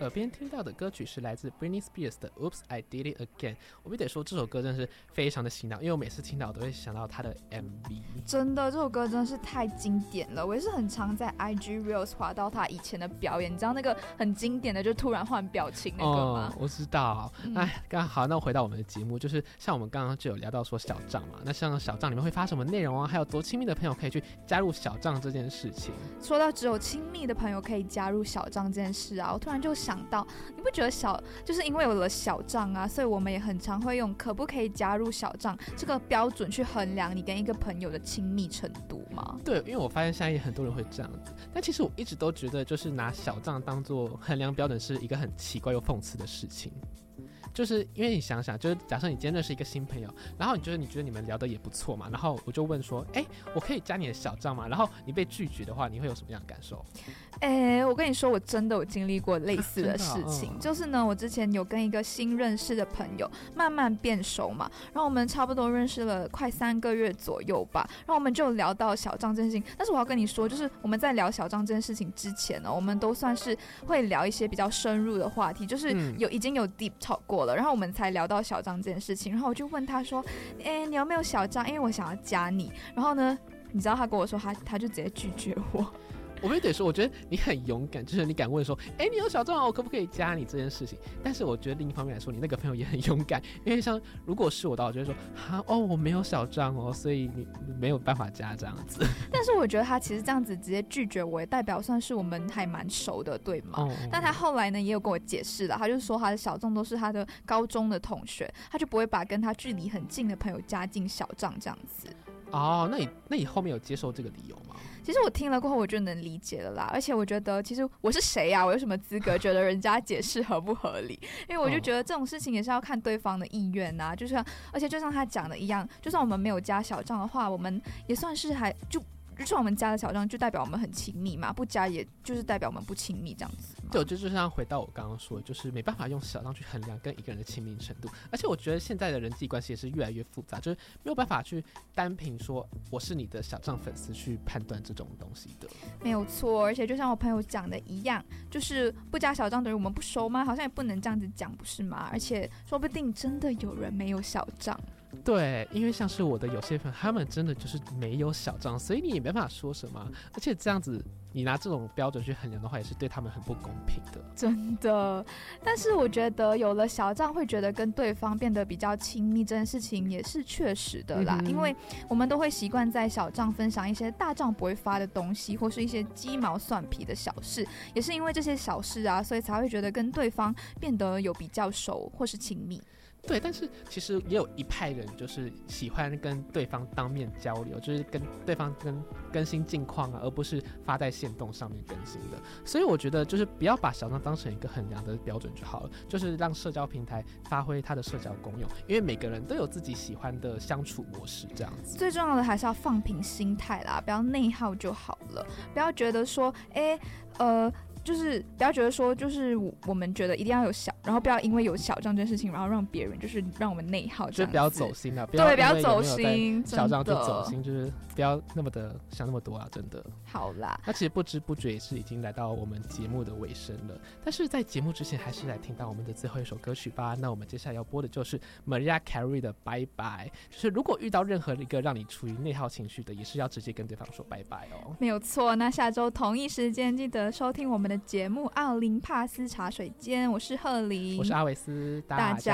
耳边听到的歌曲是来自 Britney Spears 的 Oops I Did It Again。 我必须得说这首歌真的是非常的洗脑，因为我每次听到我都会想到他的 MV。 真的，这首歌真的是太经典了，我也是很常在 IG Reels 滑到他以前的表演，你知道那个很经典的就突然换表情那个吗？ 我知道。刚好，那回到我们的节目，就是像我们刚刚就有聊到说小账嘛，那像小账里面会发什么内容啊，还有多亲密的朋友可以去加入小账这件事情。 说到只有亲密的朋友可以加入小账这件事啊，我突然就想到，你不觉得就是因为有了小账啊，所以我们也很常会用可不可以加入小账这个标准去衡量你跟一个朋友的亲密程度吗？ 对，因为我发现现在也很多人会这样子，但其实我一直都觉得就是拿小账当做衡量标准是一个很奇怪又讽刺的事情。就是因为你想想，就是假设你今天认识一个新朋友，然后你觉得你们聊得也不错嘛，然后我就问说，我可以加你的小账吗？然后你被拒绝的话，你会有什么样的感受？ 我跟你说，我真的有经历过类似的事情，就是呢，我之前有跟一个新认识的朋友慢慢变熟嘛，然后我们差不多认识了快3个月左右吧，然后我们就聊到小账这件事情。但是我要跟你说，就是我们在聊小账这件事情之前呢，我们都算是会聊一些比较深入的话题，就是已经有 deep talk 过了，然后我们才聊到小账这件事情。然后我就问他说，你有没有小账？因为我想要加你。然后呢，你知道他跟我说他就直接拒绝我。 我必须得说，我觉得你很勇敢，就是你敢问说，你有小账啊，我可不可以加你这件事情？但是我觉得另一方面来说，你那个朋友也很勇敢，因为像如果是我的话，我就会说，我没有小账哦，所以你没有办法加这样子。 但是我觉得他其实这样子直接拒绝我，也代表算是我们还蛮熟的，对吗？但他后来呢，也有跟我解释了，他就说他的小账都是他的高中的同学，他就不会把跟他距离很近的朋友加进小账这样子。 那你后面有接受这个理由吗？ 其实我听了过后我就能理解了啦，而且我觉得其实我是谁啊，我有什么资格觉得人家解释合不合理？因为我就觉得这种事情也是要看对方的意愿啊，而且就像他讲的一样，就算我们没有加小账的话，我们也算是就算我们加了小账，就代表我们很亲密嘛，不加也就是代表我们不亲密这样子嘛。 对，就像回到我刚刚说的，就是没办法用小账去衡量跟一个人的亲密程度，而且我觉得现在的人际关系也是越来越复杂，就是没有办法去单凭说我是你的小账粉丝去判断这种东西的。 没有错，而且就像我朋友讲的一样，就是不加小账等于我们不熟吗？好像也不能这样子讲，不是吗？而且说不定真的有人没有小账。 对，因为像是我的有些朋友，他们真的就是没有小账，所以你也没办法说什么。而且这样子，你拿这种标准去衡量的话，也是对他们很不公平的。 真的，但是我觉得有了小账，会觉得跟对方变得比较亲密，这件事情也是确实的啦。因为我们都会习惯在小账分享一些大账不会发的东西，或是一些鸡毛蒜皮的小事，也是因为这些小事啊，所以才会觉得跟对方变得有比较熟或是亲密。 对，但是其实也有一派人就是喜欢跟对方当面交流，就是跟对方更新近况啊，而不是发在限动上面更新的。所以我觉得就是不要把小账当成一个衡量的标准就好了，就是让社交平台发挥它的社交功用，因为每个人都有自己喜欢的相处模式，这样子。 最重要的还是要放平心态啦，不要内耗就好了，不要觉得说，就是不要觉得说，就是我们觉得一定要有小，然后不要因为有小账这件事情，然后让别人就是让我们内耗这样子， 就不要走心了， 对，不要走心， 小账就走心，就是不要那么的想那么多啊，真的。 好啦， 那其实不知不觉也是已经来到我们节目的尾声了，但是在节目之前，还是来听到我们的最后一首歌曲吧。那我们接下来要播的就是 Mariah Carey 的《拜拜》，就是如果遇到任何一个让你处于内耗情绪的，也是要直接跟对方说拜拜哦。 没有错，那下周同一时间记得收听我们的节目《奥林帕斯茶水间》，我是贺琳， 我是阿维斯，大家